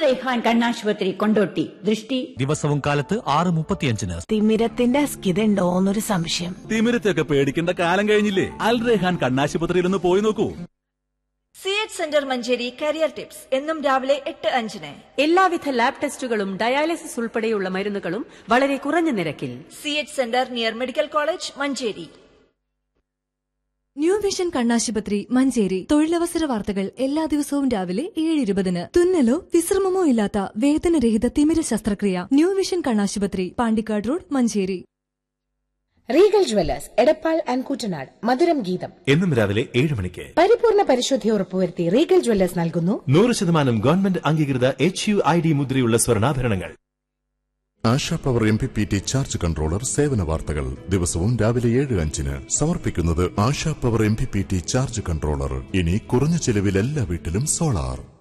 റെയ്ഹാൻ കണ്ണാശുപത്രി, കൊണ്ടോട്ടി. ദൃഷ്ടി ദിവസവും കാലത്ത് 6:35. തിമിരത്തിന്റെ അസ്കിതണ്ടോന്നൊരു സംശയം. തിമിരത്തെയൊക്കെ പേടിക്കേണ്ട കാലം കഴിഞ്ഞില്ലേ? അൽ റെയ്ഹാൻ കണ്ണാശുപത്രിയിൽ ഒന്ന് പോയി നോക്കൂ. CH centre Manjeri career tips എന്നും രാവിലെ 8:05. എല്ലാവിധ ലാബ് ടെസ്റ്റുകളും ഡയാലിസിസ് ഉൾപ്പെടെയുള്ള മരുന്നുകളും വളരെ കുറഞ്ഞ നിരക്കിൽ. CH centre near medical college, Manjeri. New vision കണ്ണാശുപത്രി, മഞ്ചേരി. തൊഴിലവസര വാർത്തകൾ എല്ലാ ദിവസവും രാവിലെ 7:20. തുന്നലോ വിശ്രമമോ ഇല്ലാത്ത വേദനരഹിത തിമിര ശസ്ത്രക്രിയ. ന്യൂ വിഷൻ കണ്ണാശുപത്രി, Pandikkad road, Manjeri. Regal Jewellers, Edappal and Koottanad. മധുരം ഗീതം എന്നും രാവിലെ 7 മണിക്ക്. പരിപൂർണ പരിശുദ്ധി ഉറപ്പുവരുത്തി റീഗൽ ജ്വല്ലേഴ്സ് നൽകുന്നു 100% ഗവൺമെന്റ് അംഗീകൃത HUID മുദ്രയുള്ള സ്വർണ്ണാഭരണങ്ങൾ. ASHA power MPPT charge controller സേവന വാർത്തകൾ ദിവസവും രാവിലെ 7:05. സമർപ്പിക്കുന്നത് ASHA power MPPT charge controller. ഇനി കുറഞ്ഞ ചെലവിൽ എല്ലാ വീട്ടിലും സോളാർ.